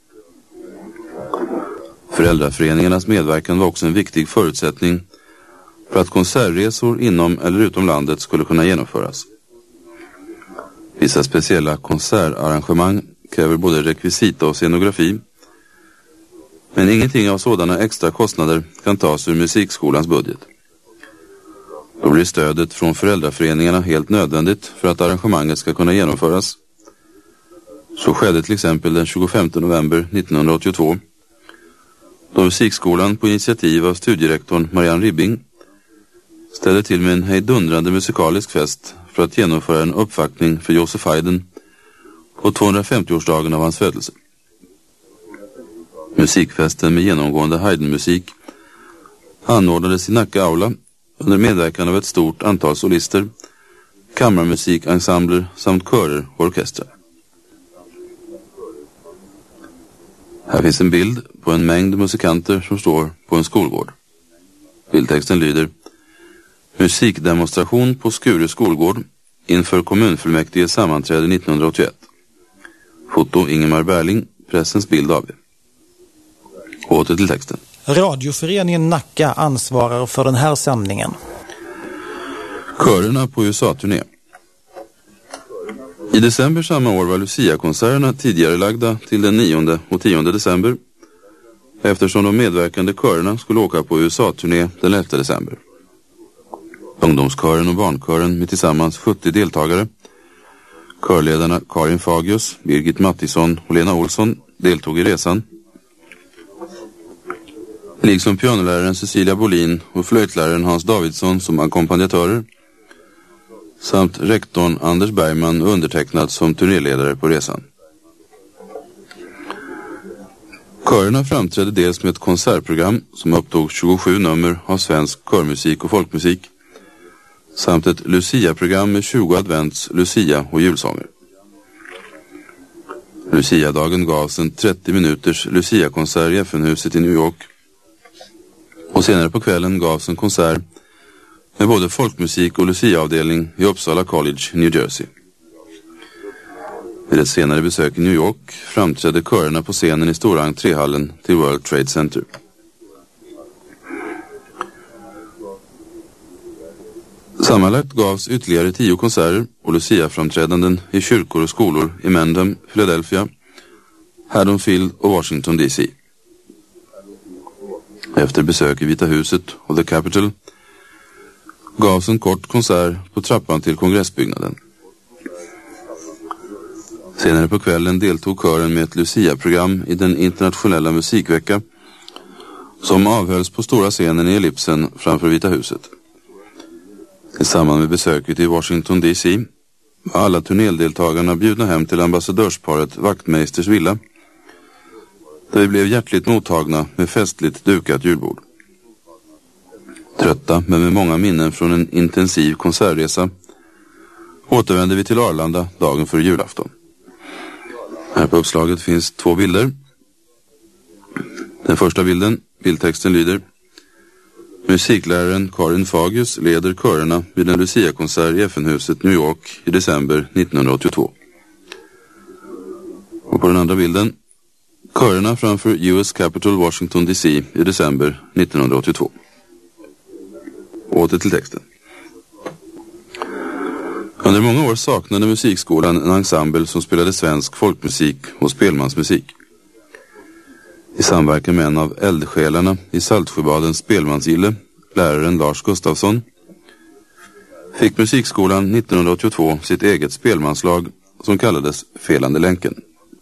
Föräldraföreningarnas medverkan var också en viktig förutsättning för att konsertresor inom eller utom landet skulle kunna genomföras. Vissa speciella konsertarrangemang kräver både rekvisita och scenografi, men ingenting av sådana extra kostnader kan tas ur musikskolans budget. Då blir stödet från föräldraföreningarna helt nödvändigt för att arrangemanget ska kunna genomföras. Så skedde till exempel den 25 november 1982 då musikskolan på initiativ av studierektorn Marianne Ribbing ställde till med en hejdundrande musikalisk fest för att genomföra en uppvaktning för Joseph Haydn på 250-årsdagen av hans födelse. Musikfesten med genomgående Haydn-musik anordnades i Nacka aula under medverkan av ett stort antal solister, kammarmusikensembler samt körer och orkestrar. Här finns en bild på en mängd musikanter som står på en skolgård. Bildtexten lyder: Musikdemonstration på Skure skolgård inför kommunfullmäktige sammanträde 1981. Foto Ingemar Berling, Pressens bild AB. Åter till texten. Radioföreningen Nacka ansvarar för den här sändningen. Körerna på USA-turné. I december samma år var Lucia-konserterna tidigare lagda till den 9 och 10 december eftersom de medverkande körerna skulle åka på USA-turné den 11 december. Ungdomskören och barnkören med tillsammans 70 deltagare, körledarna Karin Fagius, Birgit Mattisson och Lena Olsson deltog i resan. Liksom pianoläraren Cecilia Bolin och flöjtläraren Hans Davidsson som ackompanjatörer samt rektorn Anders Bergman undertecknat som turnéledare på resan. Körerna framträdde dels med ett konsertprogram som upptog 27 nummer av svensk körmusik och folkmusik samt ett Lucia-program med 20 advents, Lucia och julsånger. Lucia-dagen gavs en 30 minuters Lucia-konsert i FN-huset i New York och senare på kvällen gavs en konsert med både folkmusik och Lucia-avdelning i Uppsala College, New Jersey. Vid ett senare besök i New York framträdde körerna på scenen i stora entréhallen till World Trade Center. Sammanlagt gavs ytterligare 10 konserter och Lucia-framträdanden i kyrkor och skolor i Mendham, Philadelphia, Haddonfield och Washington DC. Efter besök i Vita huset och The Capitol gavs en kort konsert på trappan till kongressbyggnaden. Senare på kvällen deltog kören med ett Lucia-program i den internationella musikvecka som avhölls på stora scenen i Ellipsen framför Vita huset. I samband med besöket i Washington DC var alla turnédeltagarna bjudna hem till ambassadörsparet Wachtmeisters villa där vi blev hjärtligt mottagna med festligt dukat julbord. Trötta men med många minnen från en intensiv konsertresa återvände vi till Arlanda dagen före julafton. Här på uppslaget finns 2 bilder. Den första bilden, bildtexten lyder: Musikläraren Karin Fagius leder körerna vid en Lucia-konsert i FN-huset New York i december 1982. Och på den andra bilden, körerna framför US Capitol, Washington DC i december 1982. Åter till texten. Under många år saknade musikskolan en ensemble som spelade svensk folkmusik och spelmansmusik. I samverkan med en av eldsjälarna i Saltsjöbadens spelmansgille, läraren Lars Gustafsson, fick musikskolan 1982 sitt eget spelmanslag som kallades Felande länken.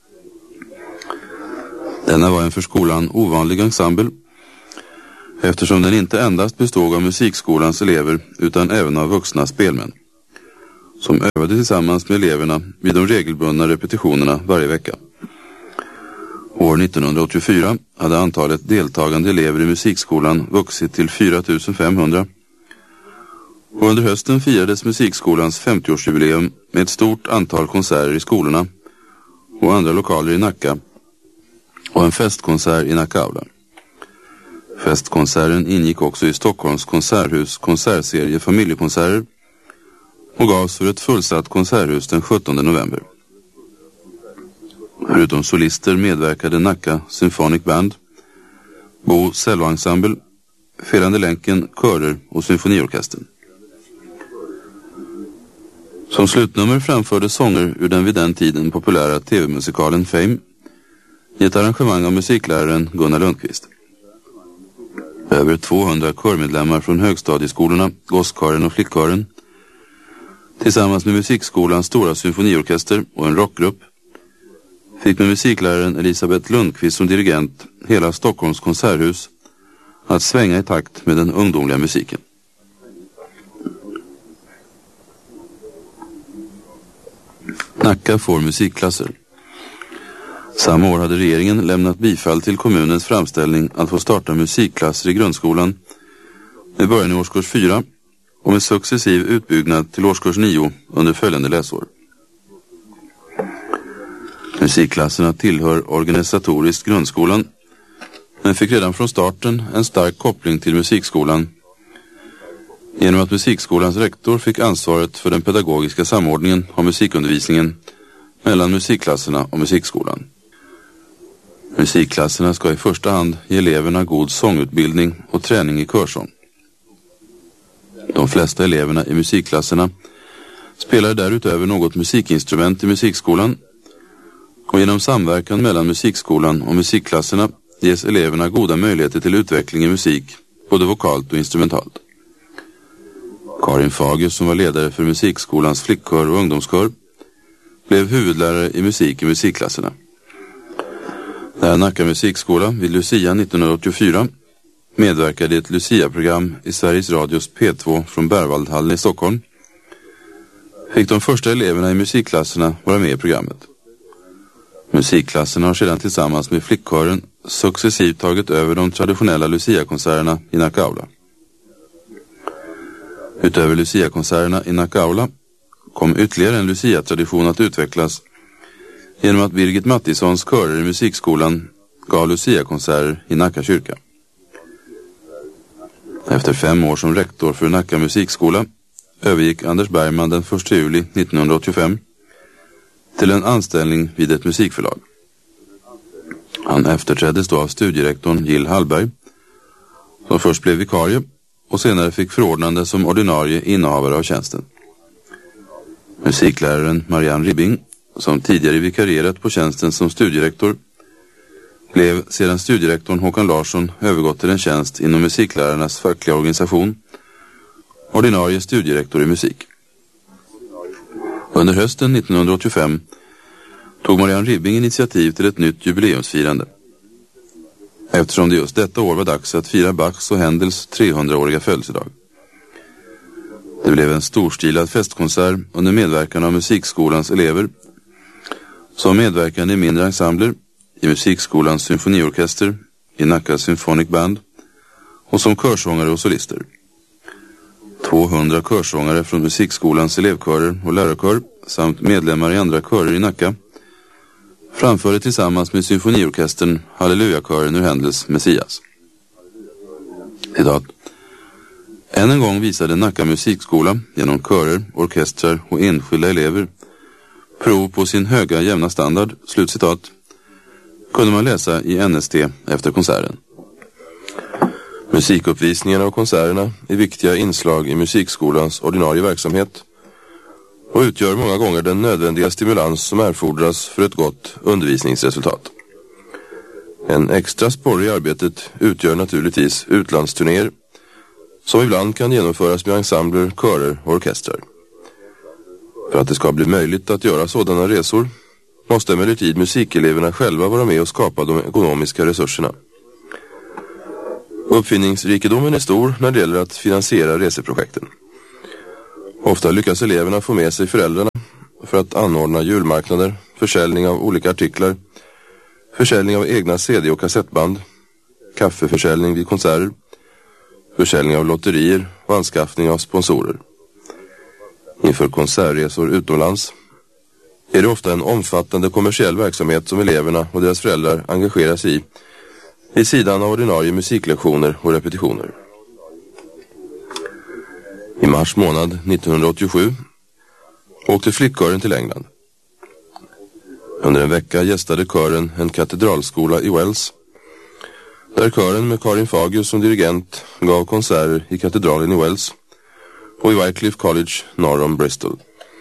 Denna var en för skolan ovanlig ensemble eftersom den inte endast bestod av musikskolans elever utan även av vuxna spelmän som övade tillsammans med eleverna vid de regelbundna repetitionerna varje vecka. År 1984 hade antalet deltagande elever i musikskolan vuxit till 4500 och under hösten firades musikskolans 50-årsjubileum med ett stort antal konserter i skolorna och andra lokaler i Nacka och en festkonsert i Nacka Aula. Festkonserten ingick också i Stockholms konserthus konsertserie familjekonserter och gavs för ett fullsatt konserthus den 17 november. Förutom solister medverkade Nacka Symphonic Band, Bo celloensemble, Felande länken, körer och symfoniorkestern. Som slutnummer framfördes sånger ur den vid den tiden populära tv-musikalen Fame i ett arrangemang av musikläraren Gunnar Lundqvist. Över 200 körmedlemmar från högstadieskolorna, gosskören och flickkören tillsammans med musikskolans stora symfoniorkester och en rockgrupp fick med musikläraren Elisabeth Lundqvist som dirigent hela Stockholms konserthus att svänga i takt med den ungdomliga musiken. Nacka får musikklasser. Samma år hade regeringen lämnat bifall till kommunens framställning att få starta musikklasser i grundskolan med början i årskurs 4 och med successiv utbyggnad till årskurs 9 under följande läsår. Musikklasserna tillhör organisatoriskt grundskolan men fick redan från starten en stark koppling till musikskolan genom att musikskolans rektor fick ansvaret för den pedagogiska samordningen av musikundervisningen mellan musikklasserna och musikskolan. Musikklasserna ska i första hand ge eleverna god sångutbildning och träning i körsång. De flesta eleverna i musikklasserna spelar därutöver något musikinstrument i musikskolan och genom samverkan mellan musikskolan och musikklasserna ges eleverna goda möjligheter till utveckling i musik, både vokalt och instrumentalt. Karin Fager, som var ledare för musikskolans flickkör och ungdomskör, blev huvudlärare i musik i musikklasserna. När Nacka musikskola vid Lucia 1984 medverkade i ett Lucia-program i Sveriges Radios P2 från Berwaldhallen i Stockholm fick de första eleverna i musikklasserna vara med i programmet. Musikklasserna har sedan tillsammans med flickkören successivt tagit över de traditionella Lucia-konserterna i Nacka Aula. Utöver Lucia-konserterna i Nacka Aula kom ytterligare en Lucia-tradition att utvecklas genom att Birgit Mattissons körer i musikskolan gav Lucia-konserter i Nacka kyrka. Efter 5 år som rektor för Nacka musikskola övergick Anders Bergman den 1 juli 1985 till en anställning vid ett musikförlag. Han efterträddes då av studierektorn Jill Hallberg, som först blev vikarie och senare fick förordnande som ordinarie innehavare av tjänsten. Musikläraren Marianne Ribbing, som tidigare vikarierat på tjänsten som studierektor, blev sedan studierektorn Håkan Larsson övergått till en tjänst inom musiklärarnas fackliga organisation, ordinarie studierektor i musik. Under hösten 1985 tog Marianne Ribbing initiativ till ett nytt jubileumsfirande. Eftersom det just detta år var dags att fira Bachs och Händels 300-åriga födelsedag. Det blev en storstilad festkonsert under medverkan av musikskolans elever, som medverkande i mindre ensembler, i musikskolans symfoniorkester, i Nacka Symphonic Band och som körsångare och solister. 200 körsångare från musikskolans elevkörer och lärarkör samt medlemmar i andra körer i Nacka framförde tillsammans med symfoniorkestern Hallelujakören ur Händels Messias. Citat. Än en gång visade Nacka musikskola genom körer, orkestrar och enskilda elever prov på sin höga jämna standard, slutcitat, kunde man läsa i NST efter konserten. Musikuppvisningarna och konserterna är viktiga inslag i musikskolans ordinarie verksamhet och utgör många gånger den nödvändiga stimulans som erfordras för ett gott undervisningsresultat. En extra sporre i arbetet utgör naturligtvis utlandsturnéer som ibland kan genomföras med ensembler, körer och orkestrar. För att det ska bli möjligt att göra sådana resor måste emellertid musikeleverna själva vara med och skapa de ekonomiska resurserna. Uppfinningsrikedomen är stor när det gäller att finansiera reseprojekten. Ofta lyckas eleverna få med sig föräldrarna för att anordna julmarknader, försäljning av olika artiklar, försäljning av egna CD- och kassettband, kaffeförsäljning vid konserter, försäljning av lotterier och anskaffning av sponsorer. Inför konsertresor utomlands är det ofta en omfattande kommersiell verksamhet som eleverna och deras föräldrar engagerar sig i, vid sidan av ordinarie musiklektioner och repetitioner. I mars månad 1987 åkte flickkören till England. Under en vecka gästade kören en katedralskola i Wells, där kören med Karin Fagius som dirigent gav konserter i katedralen i Wells och i Wycliffe College norr om Bristol.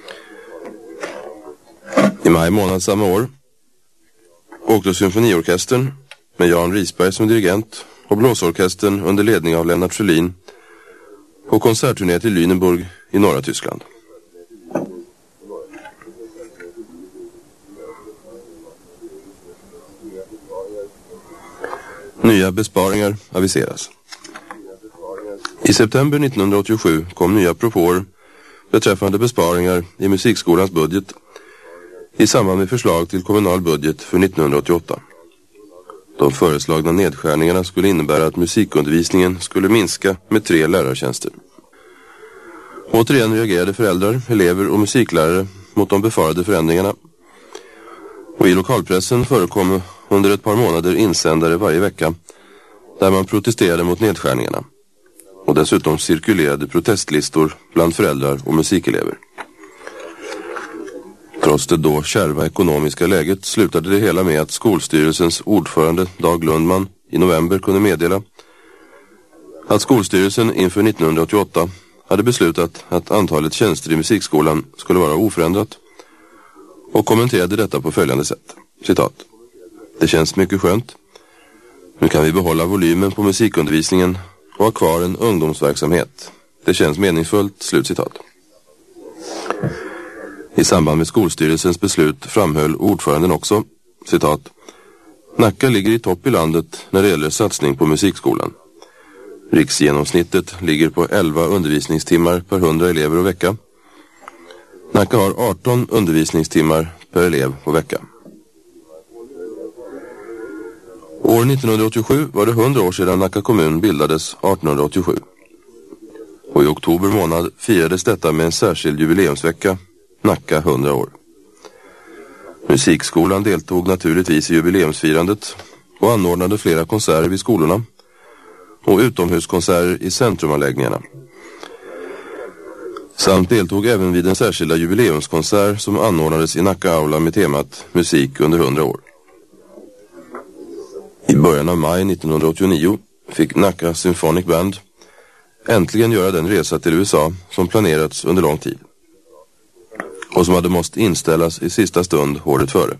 I maj månad samma år åkte symfoniorkestern med Jan Risberg som dirigent och blåsorkestern under ledning av Lennart Sjölin på konsertturné till Lüneburg i norra Tyskland. Nya besparingar aviseras. I september 1987 kom nya propåer beträffande besparingar i musikskolans budget i samband med förslag till kommunal budget för 1988. De föreslagna nedskärningarna skulle innebära att musikundervisningen skulle minska med 3 lärartjänster. Återigen reagerade föräldrar, elever och musiklärare mot de befarade förändringarna. Och i lokalpressen förekom under ett par månader insändare varje vecka där man protesterade mot nedskärningarna. Och dessutom cirkulerade protestlistor bland föräldrar och musikelever. Trots det då kärva ekonomiska läget slutade det hela med att skolstyrelsens ordförande Dag Lundman i november kunde meddela att skolstyrelsen inför 1988 hade beslutat att antalet tjänster i musikskolan skulle vara oförändrat och kommenterade detta på följande sätt. Citat. Det känns mycket skönt. Nu kan vi behålla volymen på musikundervisningen och ha kvar en ungdomsverksamhet. Det känns meningsfullt. Slutcitat. I samband med skolstyrelsens beslut framhöll ordföranden också, citat, Nacka ligger i topp i landet när det gäller satsning på musikskolan. Riksgenomsnittet ligger på 11 undervisningstimmar per 100 elever och vecka. Nacka har 18 undervisningstimmar per elev och vecka. År 1987 var det 100 år sedan Nacka kommun bildades 1887. Och i oktober månad firades detta med en särskild jubileumsvecka, Nacka 100 år. Musikskolan deltog naturligtvis i jubileumsfirandet och anordnade flera konserter vid skolorna och utomhuskonserter i centrumanläggningarna. Samt deltog även vid den särskilda jubileumskonsert som anordnades i Nacka aula med temat Musik under 100 år. I början av maj 1989 fick Nacka Symphonic Band äntligen göra den resa till USA som planerats under lång tid och som hade måste inställas i sista stund året före.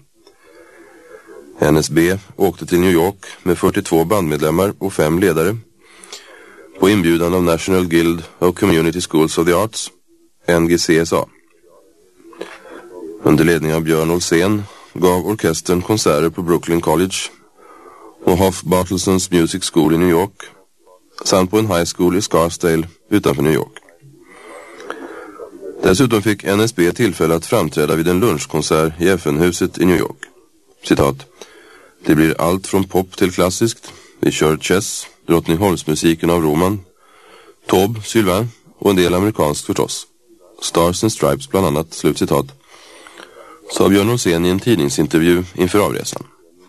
NSB åkte till New York med 42 bandmedlemmar och 5 ledare på inbjudan av National Guild of Community Schools of the Arts, NGCSA. Under ledning av Björn Olsen gav orkestern konserter på Brooklyn College och Hoff-Bartelsons Music School i New York samt på en high school i Scarsdale utanför New York. Dessutom fick NSB tillfälle att framträda vid en lunchkonsert i FN-huset i New York. Citat. Det blir allt från pop till klassiskt. Vi kör Chess, Drottningholmsmusiken av Roman, Taube, Sylvain och en del amerikanskt förstås. Stars and Stripes bland annat, slutcitat. Sa Björn Olsen i en tidningsintervju inför avresan.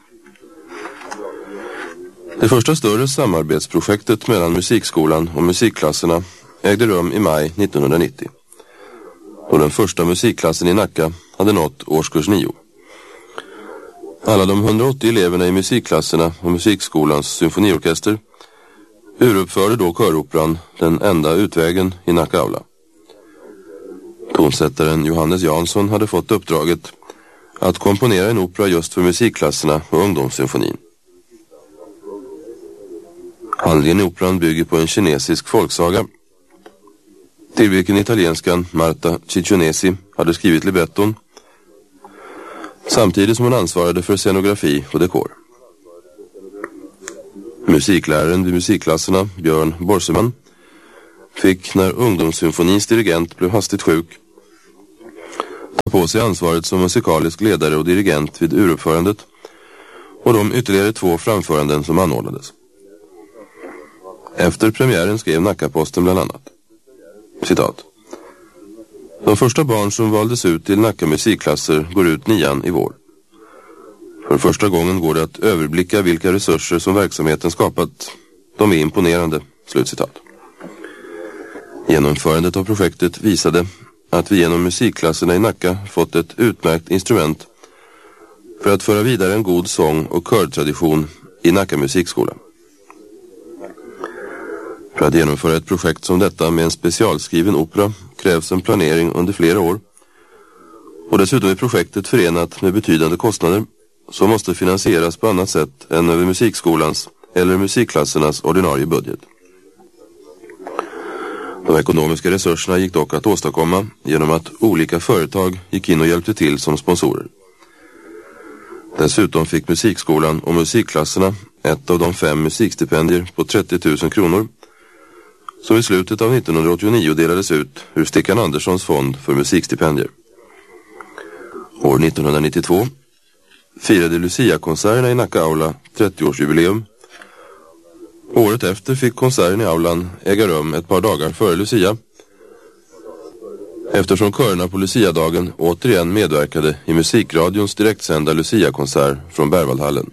Det första större samarbetsprojektet mellan musikskolan och musikklasserna ägde rum i maj 1990. Och den första musikklassen i Nacka hade nått årskurs 9. Alla de 180 eleverna i musikklasserna och musikskolans symfoniorkester uruppförde då köroperan Den enda utvägen i Nacka aula. Tonsättaren Johannes Jansson hade fått uppdraget att komponera en opera just för musikklasserna och ungdomssymfonin. Handlingen i operan bygger på en kinesisk folksaga till vilken italienskan Marta Ciccionesi hade skrivit libretton samtidigt som hon ansvarade för scenografi och dekor. Musikläraren vid musikklasserna, Björn Borseman, fick när ungdomssymfonins dirigent blev hastigt sjuk ta på sig ansvaret som musikalisk ledare och dirigent vid uruppförandet och de ytterligare 2 framföranden som anordnades. Efter premiären skrev Nacka-Posten bland annat, citat: de första barn som valdes ut till Nacka musikklasser går ut 9:an i vår. För första gången går det att överblicka vilka resurser som verksamheten skapat. De är imponerande, slutcitat. Genomförandet av projektet visade att vi genom musikklasserna i Nacka fått ett utmärkt instrument för att föra vidare en god sång- och körtradition i Nacka musikskola. För att genomföra ett projekt som detta med en specialskriven opera krävs en planering under flera år. Och dessutom är projektet förenat med betydande kostnader som måste finansieras på annat sätt än över musikskolans eller musikklassernas ordinarie budget. De ekonomiska resurserna gick dock att åstadkomma genom att olika företag gick in och hjälpte till som sponsorer. Dessutom fick musikskolan och musikklasserna ett av de 5 musikstipendier på 30 000 kronor som i slutet av 1989 delades ut ur Stickan Anderssons fond för musikstipendier. År 1992 firade Lucia-konserterna i Nacka Aula 30-årsjubileum. Året efter fick konserten i aulan äga rum ett par dagar före Lucia, eftersom körerna på Lucia-dagen återigen medverkade i musikradions direktsända Lucia-konsert från Berwaldhallen.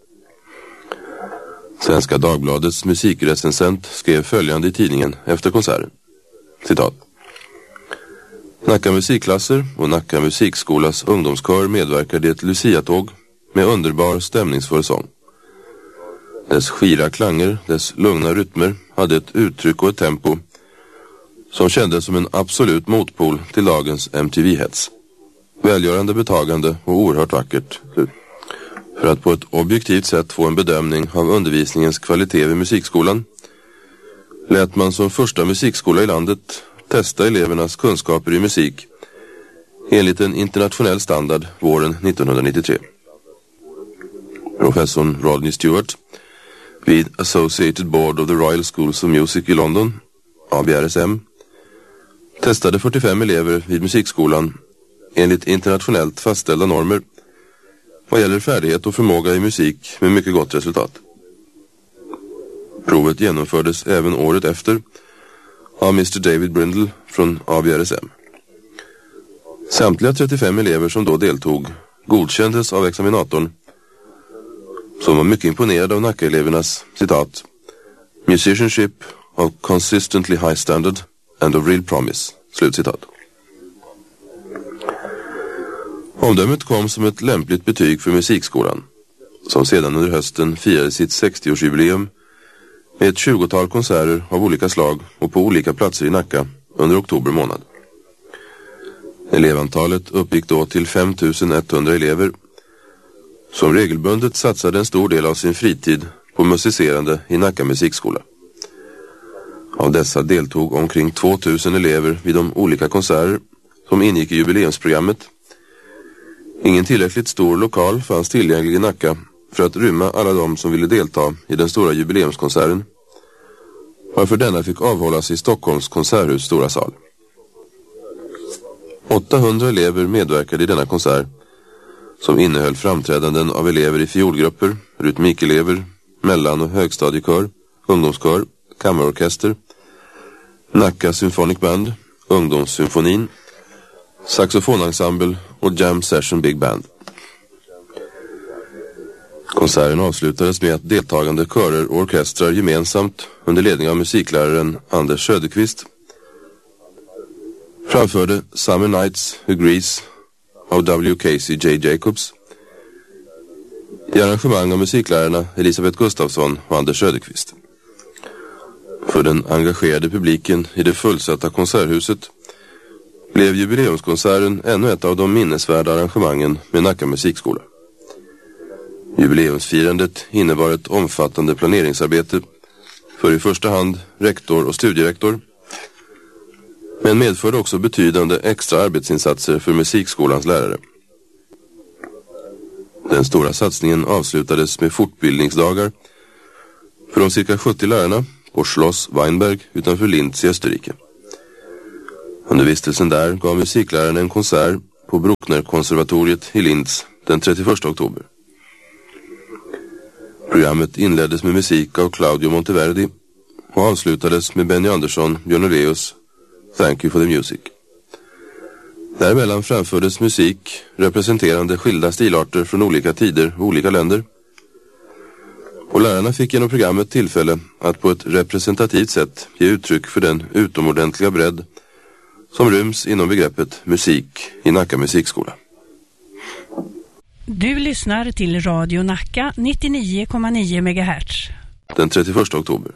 Svenska Dagbladets musikrecensent skrev följande i tidningen efter konserten, citat: Nacka musikklasser och Nacka musikskolas ungdomskör medverkade i ett Lucia-tåg med underbar stämningsfull sång. Dess skira klanger, dess lugna rytmer hade ett uttryck och ett tempo som kändes som en absolut motpol till dagens MTV-hets. Välgörande, betagande och oerhört vackert. För att på ett objektivt sätt få en bedömning av undervisningens kvalitet vid musikskolan lät man som första musikskola i landet testa elevernas kunskaper i musik enligt en internationell standard våren 1993. Professorn Rodney Stewart vid Associated Board of the Royal Schools of Music i London, ABRSM, testade 45 elever vid musikskolan enligt internationellt fastställda normer vad gäller färdighet och förmåga i musik med mycket gott resultat. Provet genomfördes även året efter av Mr. David Brindle från ABRSM. Samtliga 35 elever som då deltog godkändes av examinatorn, som var mycket imponerad av Nacka-elevernas, citat, musicianship of consistently high standard and of real promise, slutcitat. Omdömet kom som ett lämpligt betyg för musikskolan, som sedan under hösten firade sitt 60-årsjubileum med ett 20-tal konserter av olika slag och på olika platser i Nacka under oktober månad. Elevantalet uppgick då till 5 100 elever som regelbundet satsade en stor del av sin fritid på musicerande i Nacka musikskola. Av dessa deltog omkring 2 000 elever vid de olika konserter som ingick i jubileumsprogrammet. Ingen tillräckligt stor lokal fanns tillgänglig i Nacka för att rymma alla de som ville delta i den stora jubileumskonserten, varför denna fick avhållas i Stockholms konserthus stora sal. 800 elever medverkade i denna konsert, som innehöll framträdanden av elever i fiolgrupper, rytmikelever, mellan- och högstadiekör, ungdomskör, kammarorkester, Nacka Symphonic Band, ungdomssymfonin, saxofonensemble och Jam Session Big Band. Konserten avslutades med att deltagande körer och orkestrar gemensamt under ledning av musikläraren Anders Söderqvist framförde Summer Nights i Greece av W. Casey J. Jacobs i arrangemang av musiklärarna Elisabeth Gustafsson och Anders Söderqvist. För den engagerade publiken i det fullsatta konserthuset blev jubileumskonserten ännu ett av de minnesvärda arrangemangen med Nacka musikskola. Jubileumsfirandet innebar ett omfattande planeringsarbete för i första hand rektor och studierektor, men medförde också betydande extra arbetsinsatser för musikskolans lärare. Den stora satsningen avslutades med fortbildningsdagar för de cirka 70 lärarna på Schloss Weinberg utanför Linz i Österrike. Under vistelsen där gav musikläraren en konsert på Brucknerkonservatoriet i Linz den 31 oktober. Programmet inleddes med musik av Claudio Monteverdi och avslutades med Benny Andersson, Björn Ulvaeus, Thank You for the Music. Däremellan framfördes musik representerande skilda stilarter från olika tider och olika länder. Och lärarna fick genom programmet tillfälle att på ett representativt sätt ge uttryck för den utomordentliga bredd som ryms inom begreppet musik i Nacka musikskola. Du lyssnar till Radio Nacka 99,9 MHz. Den 31 oktober.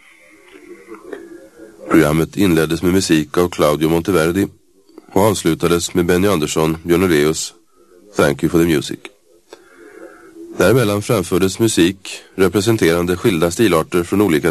Programmet inleddes med musik av Claudio Monteverdi och avslutades med Benny Andersson, Björn Ulvaeus, Thank You for the Music. Däremellan framfördes musik representerande skilda stilarter från olika